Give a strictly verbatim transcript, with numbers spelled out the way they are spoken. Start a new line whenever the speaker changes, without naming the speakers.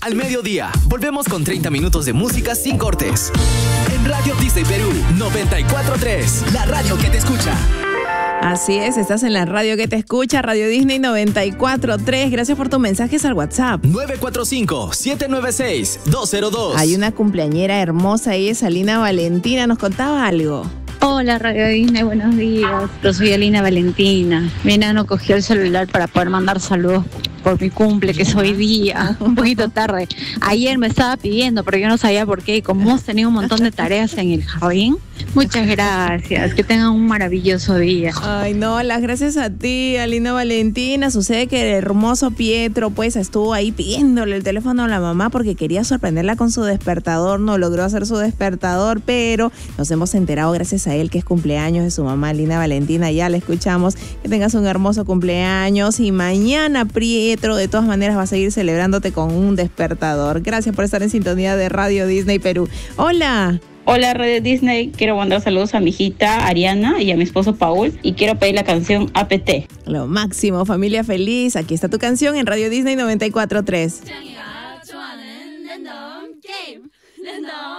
Al mediodía, volvemos con treinta minutos de música sin cortes. En Radio Disney Perú noventa y cuatro punto tres, la radio que te escucha.
Así es, estás en la radio que te escucha, Radio Disney noventa y cuatro punto tres. Gracias por tus mensajes al WhatsApp.
nueve cuatro cinco, siete nueve seis, dos cero dos.
Hay una cumpleañera hermosa, ella es Alina Valentina, nos contaba algo.
Hola Radio Disney, buenos días. Yo soy Alina Valentina. Mi enano cogió el celular para poder mandar saludos por mi cumple, que es hoy día, un poquito tarde. Ayer me estaba pidiendo, pero yo no sabía por qué. Y como hemos tenido un montón de tareas en el jardín, muchas gracias. Que tengan un maravilloso día.
Ay, no, las gracias a ti, Alina Valentina. Sucede que el hermoso Pietro, pues, estuvo ahí pidiéndole el teléfono a la mamá porque quería sorprenderla con su despertador. No logró hacer su despertador, pero nos hemos enterado gracias a él que es cumpleaños de su mamá, Alina Valentina. Ya la escuchamos. Que tengas un hermoso cumpleaños. Y mañana, Pietro, de todas maneras, va a seguir celebrándote con un despertador. Gracias por estar en sintonía de Radio Disney Perú. Hola.
Hola Radio Disney, quiero mandar saludos a mi hijita Ariana y a mi esposo Paul y quiero pedir la canción A P T.
Lo máximo, familia feliz. Aquí está tu canción en Radio Disney noventa y cuatro punto tres.